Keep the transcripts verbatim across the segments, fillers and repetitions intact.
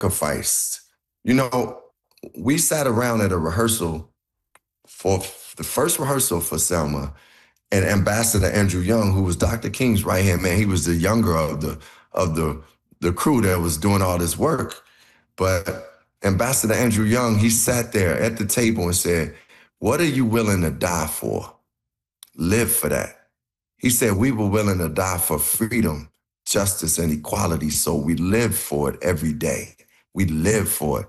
sacrificed. You know, we sat around at a rehearsal for the first rehearsal for Selma, and Ambassador Andrew Young, who was Doctor King's right-hand man, he was the younger of the of the the crew that was doing all this work. But Ambassador Andrew Young, he sat there at the table and said, "What are you willing to die for? Live for that." He said, "We were willing to die for freedom, justice, and equality, so we live for it every day. We live for it."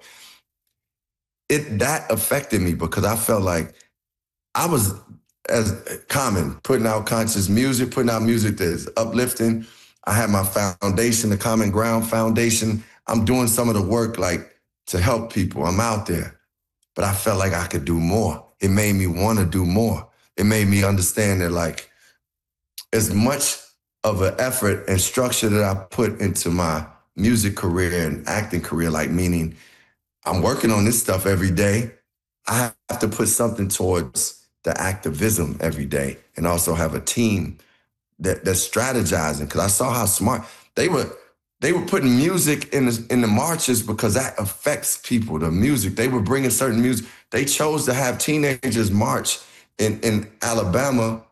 It that affected me because I felt like I was, as Common, putting out conscious music, putting out music that is uplifting. I had my foundation, the Common Ground Foundation. I'm doing some of the work like to help people. I'm out there. But I felt like I could do more. It made me want to do more. It made me understand that like as much of an effort and structure that I put into my music career and acting career, like meaning I'm working on this stuff every day, I have to put something towards the activism every day and also have a team that that's strategizing. Because I saw how smart they were. They were putting music in the, in the marches because that affects people, the music. They were bringing certain music. They chose to have teenagers march in, in Alabama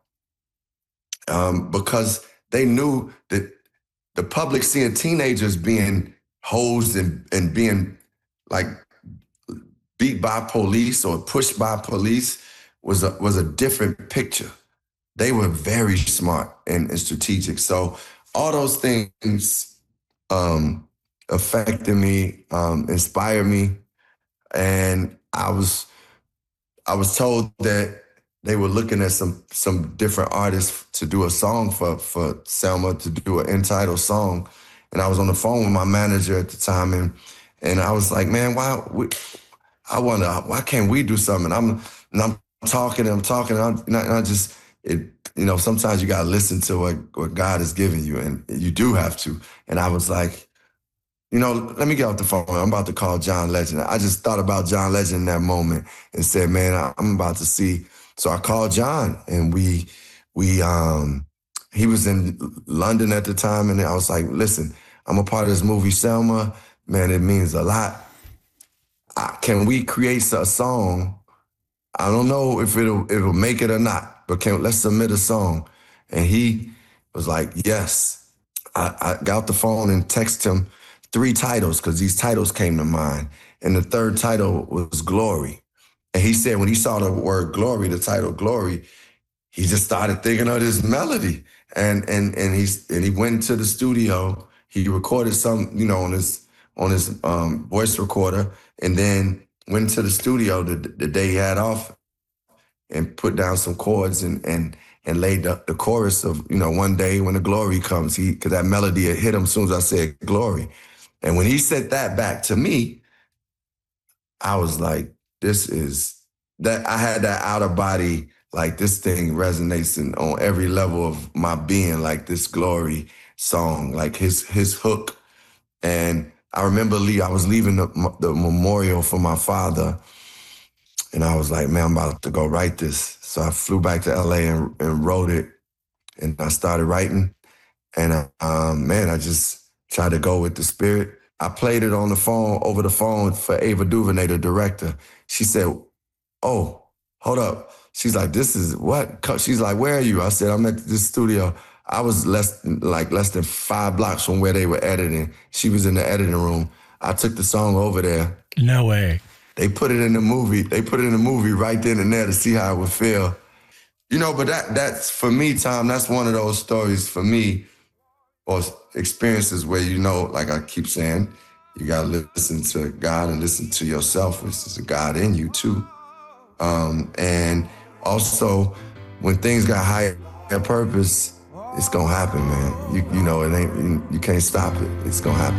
um, because they knew that the public seeing teenagers being hosed and, and being like beat by police or pushed by police was a, was a different picture. They were very smart and, and strategic. So all those things um, affected me, um, inspired me. And I was I was told that they were looking at some some different artists to do a song for, for Selma, to do an entitled song. And I was on the phone with my manager at the time, and and I was like, man, why we, I wonder, why can't we do something? And I'm and I'm talking and I'm talking, and, I'm, and I just, it, you know, sometimes you got to listen to what, what God has given you, and you do have to. And I was like, you know, let me get off the phone. I'm about to call John Legend. I just thought about John Legend in that moment and said, man, I'm about to see. So I called John, and we, we, um, he was in London at the time, and I was like, listen, I'm a part of this movie, Selma. Man, it means a lot. I, can we create a song? I don't know if it'll it'll make it or not, but can let's submit a song. And he was like, yes. I, I got off the phone and texted him three titles because these titles came to mind. And the third title was Glory. And he said when he saw the word glory, the title Glory, he just started thinking of this melody. And and and he's and he went to the studio. He recorded some, you know, on his on his um, voice recorder, and then went to the studio the, the day he had off and put down some chords and and and laid the, the chorus of, you know, one day when the glory comes. He because that melody had hit him as soon as I said glory. And when he said that back to me, I was like, this is that I had that out of body, like this thing resonates in, on every level of my being, like this Glory song, like his his hook. And I remember Lee, I was leaving the, the memorial for my father, and I was like, man, I'm about to go write this. So I flew back to L A and, and wrote it, and I started writing. And uh, um, man, I just tried to go with the spirit. I played it on the phone, over the phone for Ava DuVernay, the director. She said, oh, hold up. She's like, this is what? She's like, where are you? I said, I'm at this studio. I was less like less than five blocks from where they were editing. She was in the editing room. I took the song over there. No way. They put it in the movie. They put it in the movie right then and there to see how it would feel. You know, but that that's, for me, Tom, that's one of those stories for me, or experiences where, you know, like I keep saying, you got to listen to God and listen to yourself, which is a God in you too. Um, and also, when things got higher purpose, it's gonna happen, man. You you know, it ain't, you, you can't stop it. It's gonna happen.